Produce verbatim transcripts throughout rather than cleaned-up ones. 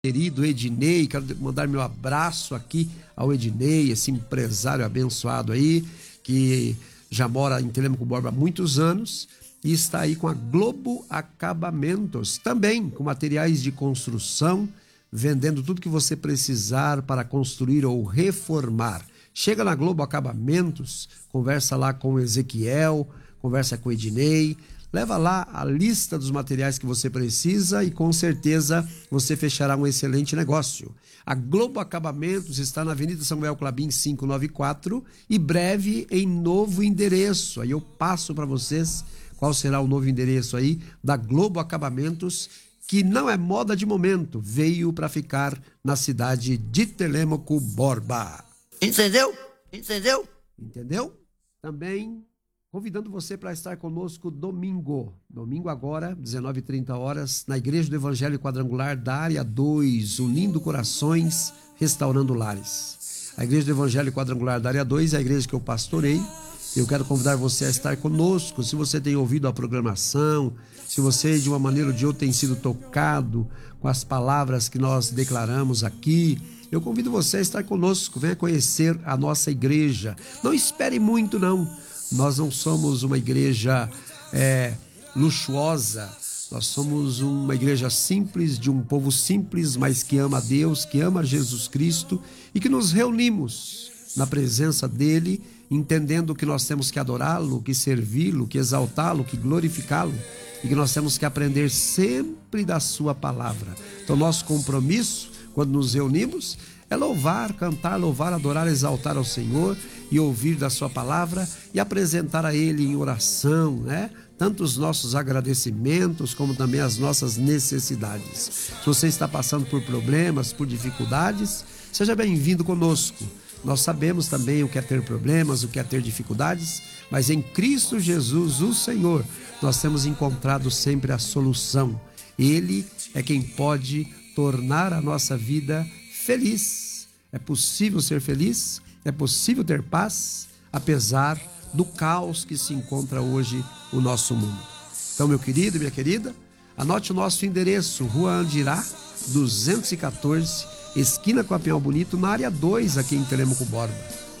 querido Ednei, quero mandar meu abraço aqui ao Ednei, esse empresário abençoado aí, que já mora em Telêmaco Borba há muitos anos e está aí com a Globo Acabamentos, também com materiais de construção, vendendo tudo que você precisar para construir ou reformar. Chega na Globo Acabamentos, conversa lá com o Ezequiel, conversa com o Ednei, leva lá a lista dos materiais que você precisa e com certeza você fechará um excelente negócio. A Globo Acabamentos está na Avenida Samuel Clabin quinhentos e noventa e quatro e breve em novo endereço. Aí eu passo para vocês qual será o novo endereço aí da Globo Acabamentos, que não é moda de momento, veio para ficar na cidade de Telêmaco Borba. Entendeu? Entendeu? Entendeu? Também convidando você para estar conosco domingo. Domingo agora, dezenove e trinta horas, na Igreja do Evangelho Quadrangular da Área dois, unindo corações, restaurando lares. A Igreja do Evangelho Quadrangular da Área dois é a igreja que eu pastorei. Eu quero convidar você a estar conosco. Se você tem ouvido a programação, se você de uma maneira ou de outra tem sido tocado com as palavras que nós declaramos aqui, eu convido você a estar conosco. Venha conhecer a nossa igreja. Não espere muito, não. Nós não somos uma igreja é, luxuosa, nós somos uma igreja simples, de um povo simples, mas que ama a Deus, que ama Jesus Cristo e que nos reunimos na presença dele, entendendo que nós temos que adorá-lo, que servi-lo, que exaltá-lo, que glorificá-lo e que nós temos que aprender sempre da sua palavra. Então, nosso compromisso, quando nos reunimos, é louvar, cantar, louvar, adorar, exaltar ao Senhor e ouvir da sua palavra e apresentar a Ele em oração, né? Tanto os nossos agradecimentos como também as nossas necessidades. Se você está passando por problemas, por dificuldades, seja bem-vindo conosco. Nós sabemos também o que é ter problemas, o que é ter dificuldades, mas em Cristo Jesus, o Senhor, nós temos encontrado sempre a solução. Ele é quem pode tornar a nossa vida feliz. É possível ser feliz, é possível ter paz, apesar do caos que se encontra hoje o nosso mundo. Então, meu querido e minha querida, anote o nosso endereço, Rua Andirá, duzentos e quatorze, esquina com a Pinhal Bonito, na área dois, aqui em Telêmaco Borba.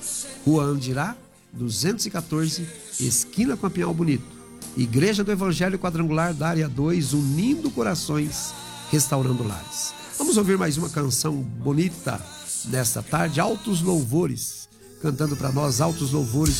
Rua Andirá, duzentos e quatorze, esquina com a Pinhal Bonito. Igreja do Evangelho Quadrangular da área dois, unindo corações, restaurando lares. Vamos ouvir mais uma canção bonita nesta tarde, Altos Louvores, cantando para nós altos louvores